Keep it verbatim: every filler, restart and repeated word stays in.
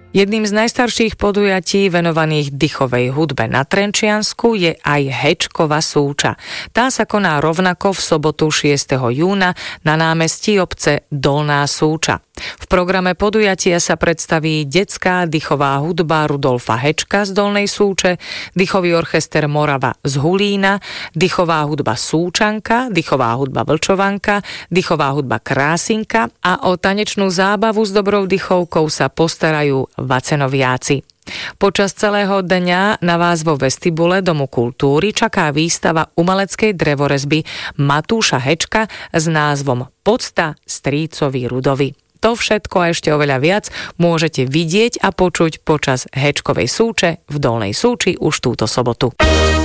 Jedným z najstarších podujatí venovaných dychovej hudbe na Trenčiansku je aj Hečkova súča. Tá sa koná rovnako v sobotu šiesteho júna na námestí obce Dolná Súča. V programe podujatia sa predstaví detská dychová hudba Rudolfa Hečka z Dolnej Súče, dychový orchester Morava z Hulína, dychová hudba Súčanka, dychová hudba Vlčovanka, dychová hudba Krásinka a o tanečnú zábavu s dobrou dychovkou sa postarajú Vacenoviáci. Počas celého dňa na vás vo vestibule Domu kultúry čaká výstava umeleckej drevorezby Matúša Hečka s názvom Pocta strýcovi Rudovi. To všetko a ešte oveľa viac môžete vidieť a počuť počas Hečkovej súče v Dolnej Súči už túto sobotu.